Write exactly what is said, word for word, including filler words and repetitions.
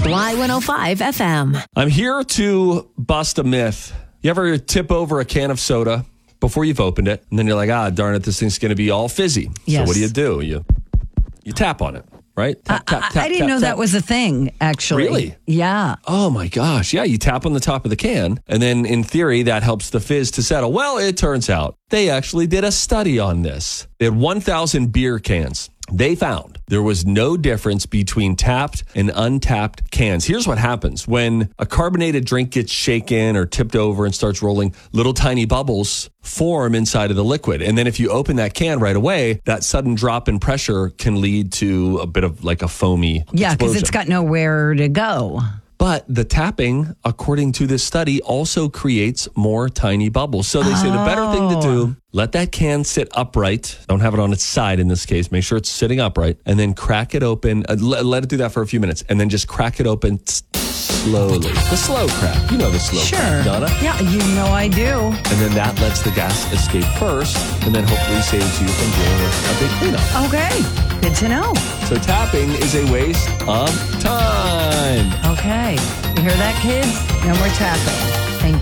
Y one oh five F M. I'm here to bust a myth. You ever tip over a can of soda before you've opened it, and then you're like, ah, darn it, this thing's going to be all fizzy. Yes. So what do you do? You you tap on it, right? Tap, I, tap, I, tap, I didn't tap, know tap. that was a thing, actually. Really? Yeah. Oh my gosh. Yeah, you tap on the top of the can, and then in theory, that helps the fizz to settle. Well, it turns out they actually did a study on this. They had one thousand beer cans. They found there was no difference between tapped and untapped cans. Here's what happens. When a carbonated drink gets shaken or tipped over and starts rolling, little tiny bubbles form inside of the liquid. And then if you open that can right away, that sudden drop in pressure can lead to a bit of like a foamy Yeah, because explosion. it's got nowhere to go. But the tapping, according to this study, also creates more tiny bubbles. So they say the better thing to do, let that can sit upright. Don't have it on its side in this case. Make sure it's sitting upright. And then crack it open. Uh, let, let it do that for a few minutes. And then just crack it open t- slowly. The slow crack. You know the slow Sure. crack, Donna. Yeah, you know I do. And then that lets the gas escape first. And then hopefully saves you from dealing with a big cleanup. Okay, good to know. So tapping is a waste of time. Okay, you hear that, kids? No more tapping.